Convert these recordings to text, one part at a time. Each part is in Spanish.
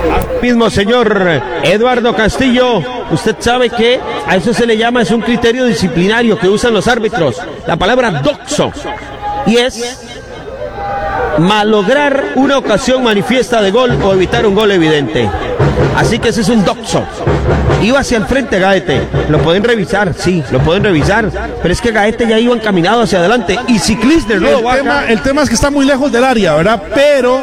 Mismo señor Eduardo Castillo, usted sabe que a eso se le llama, es un criterio disciplinario que usan los árbitros, la palabra doxo, y es malograr una ocasión manifiesta de gol o evitar un gol evidente. Así que ese es un doxo. Iba hacia el frente Gaete, lo pueden revisar, sí, lo pueden revisar, pero es que Gaete ya iba encaminado hacia adelante y si Clisner no lo baja. El tema es que está muy lejos del área, ¿verdad? Pero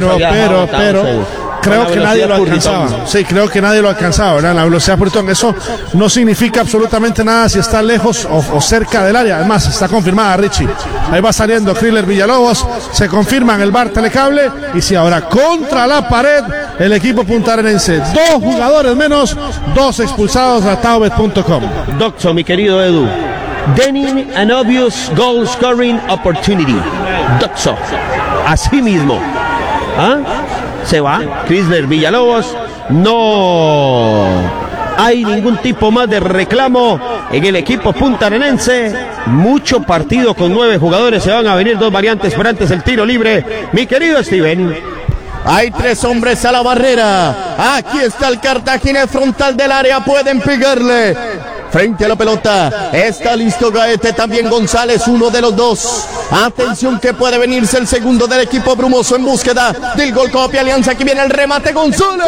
creo que nadie lo alcanzaba. Sí, creo que nadie lo alcanzaba, ¿verdad? La velocidad por Purritón. Eso no significa absolutamente nada si está lejos o cerca del área. Además, está confirmada, Richie. Ahí va saliendo Kriller Villalobos. Se confirma en el VAR Telecable. Y si ahora contra la pared el equipo puntarenense. 2 jugadores menos, 2 expulsados a taubet.com. Doxo, mi querido Edu. Denying an obvious goal scoring opportunity. Doxo. Así mismo. ¿Ah? Se va Crisler Villalobos, no hay ningún tipo más de reclamo en el equipo puntarenense. Mucho partido con 9 jugadores, se van a venir 2 variantes, pero antes el tiro libre, mi querido Steven. Hay 3 hombres a la barrera, aquí está el Cartagena frontal del área, pueden pegarle. Frente a la pelota, está listo Gaete, también González, uno de los 2. Atención que puede venirse el segundo del equipo brumoso en búsqueda del gol Copia Alianza. Aquí viene el remate González.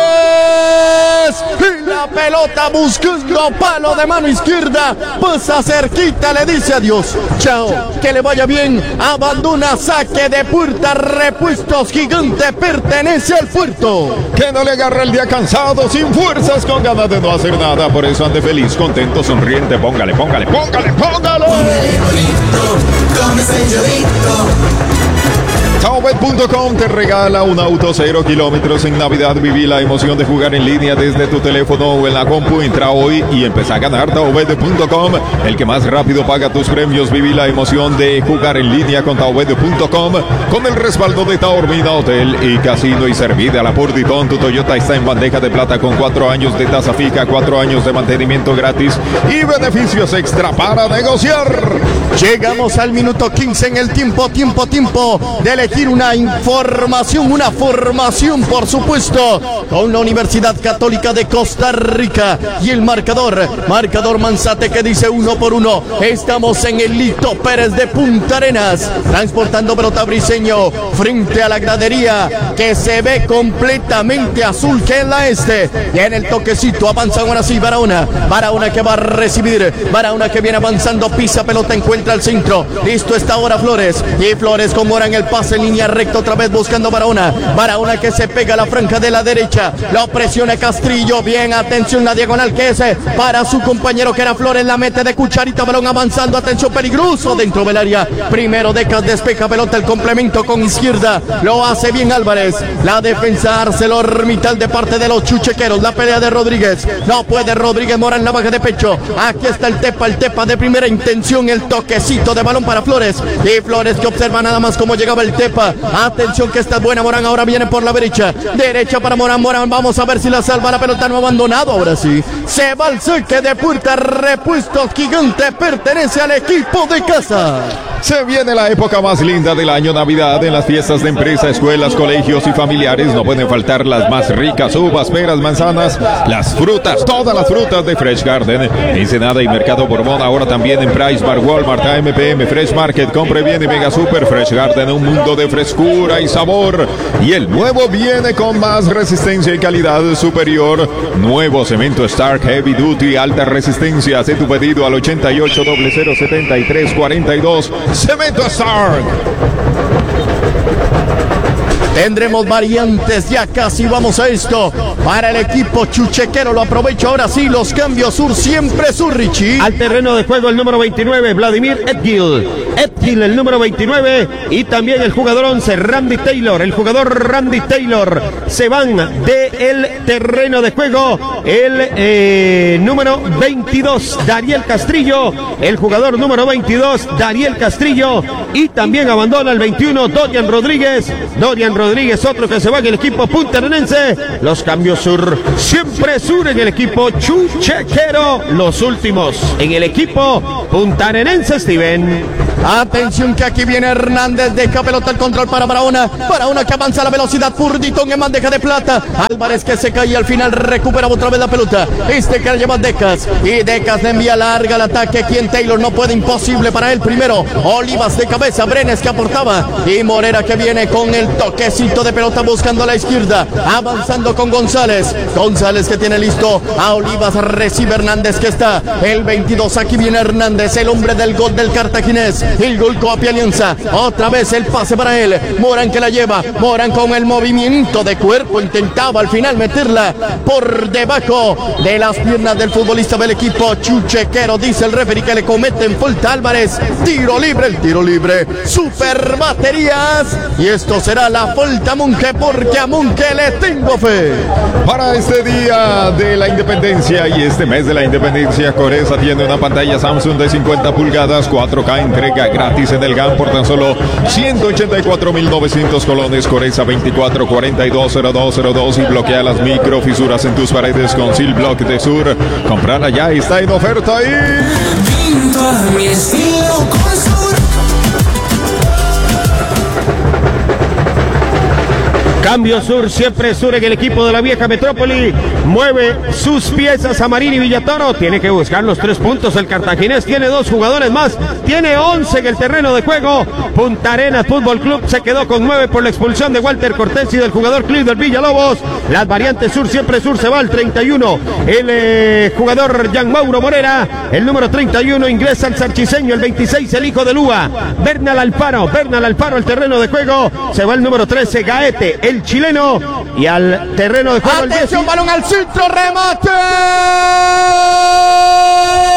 Y la pelota buscando palo de mano izquierda. Pasa cerquita, le dice adiós. Chao, que le vaya bien. Abandona saque de puerta. Repuestos Gigante pertenece al puerto. Que no le agarra el día cansado, sin fuerzas, con ganas de no hacer nada. Por eso ande feliz, contento, sonriente. Póngale. Taubet.com te regala un auto 0 kilómetros en Navidad. Viví la emoción de jugar en línea desde tu teléfono o en la compu. Entra hoy y empieza a ganar. Taubet.com, el que más rápido paga tus premios. Viví la emoción de jugar en línea con Taubet.com, con el respaldo de Taormina Hotel y Casino y Servida la Purritón. Tu Toyota está en bandeja de plata con 4 años de tasa fija, 4 años de mantenimiento gratis y beneficios extra para negociar. Llegamos al minuto 15 en el tiempo de elegir una formación, por supuesto, con la Universidad Católica de Costa Rica. Y el marcador Manzate que dice 1 por 1. Estamos en el Lito Pérez de Punta Arenas, transportando pelota Briseño frente a la gradería que se ve completamente azul, que es la este. Y en el toquecito avanza ahora sí Barahona que va a recibir, Barahona que viene avanzando, pisa pelota, encuentra el centro, listo está ahora Flores, y Flores con Mora en el pase en línea recta, otra vez buscando Barahona que se pega a la franja de la derecha, lo presiona Castrillo, bien, atención la diagonal que es para su compañero que era Flores, la mete de cucharita, balón avanzando, atención peligroso dentro del área, primero Decas despeja pelota, el complemento con izquierda, lo hace bien Álvarez, la defensa ArcelorMittal de parte de los chuchequeros, la pelea de Rodríguez, no puede Rodríguez, Mora en la baja de pecho, aquí está el Tepa de primera intención, el toquecito de balón para Flores, y Flores que observa nada más cómo llegaba el Tepa, atención que está buena Morán, ahora viene por la derecha para Morán, vamos a ver si la salva, la pelota no abandonado, ahora sí, se va al saque de puerta, Repuestos Gigante pertenece al equipo de casa. Se viene la época más linda del año, Navidad. En las fiestas de empresa, escuelas, colegios y familiares no pueden faltar las más ricas uvas, peras, manzanas, las frutas, todas las frutas de Fresh Garden, Ensenada y Mercado Borbón, ahora también en Price Bar, Walmart, AMPM, Fresh Market. Compre bien y Mega Super. Fresh Garden, un mundo de frescura y sabor. Y el nuevo viene con más resistencia y calidad superior. Nuevo cemento Stark Heavy Duty, alta resistencia. Haz tu pedido al 88 00 73 42. Cemento Stark. Tendremos variantes, ya casi vamos a esto. Para el equipo chuchequero, lo aprovecho ahora sí, los cambios sur, siempre sur, Richie. Al terreno de juego el número 29, Vladimir Edgil, el número 29, y también el jugador 11, Randy Taylor. El jugador Randy Taylor se van del terreno de juego. El número 22, Dariel Castrillo. El jugador número 22, Dariel Castrillo. Y también abandona el 21, Dorian Rodríguez, otro que se va en el equipo puntarenense. Los cambios sur, siempre sur en el equipo chuchequero. Los últimos en el equipo puntarenense, Steven. Atención que aquí viene Hernández, deja pelota el control para Barahona que avanza a la velocidad, Furditón en bandeja de plata, Álvarez que se cae y al final recupera otra vez la pelota, que la lleva Decas, y Decas le envía larga el ataque, quien Taylor no puede, imposible para él, primero Olivas de cabeza, Brenes que aportaba, y Morera que viene con el toquecito de pelota buscando a la izquierda, avanzando con González que tiene listo a Olivas, recibe Hernández que está, el 22, aquí viene Hernández, el hombre del gol del cartaginés, el gol Coapi Alianza, otra vez el pase para él, Morán que la lleva, Morán con el movimiento de cuerpo, intentaba al final meterla por debajo de las piernas del futbolista del equipo chuchequero, dice el referee que le cometen falta Álvarez, tiro libre, el tiro libre, super baterías, y esto será la falta a Munque, porque a Munque le tengo fe. Para este día de la independencia y este mes de la independencia, Coresa tiene una pantalla Samsung de 50 pulgadas, 4K, entrega gratis en el GAN por tan solo 184.900 colones. Coresa 24420202 y bloquea las microfisuras en tus paredes con Silblock de Sur. Comprarla ya, está en oferta ahí. Pinto a mi estilo con Sur. Cambio Sur, siempre Sur en el equipo de la vieja metrópoli. Mueve sus piezas a Marín y Villatoro. Tiene que buscar los 3 puntos. El cartaginés tiene 2 jugadores más. Tiene 11 en el terreno de juego. Punta Arenas Fútbol Club se quedó con 9 por la expulsión de Walter Cortés y del jugador Cliver Villalobos. Las variantes Sur, siempre Sur, se va al 31. El jugador Jean Mauro Morera. El número 31 ingresa al sarchiseño. El 26 el hijo de Lua. Bernal Alfaro el terreno de juego. Se va el número 13 Gaete, el chileno, y al terreno de juego. Atención, balón al centro, remate.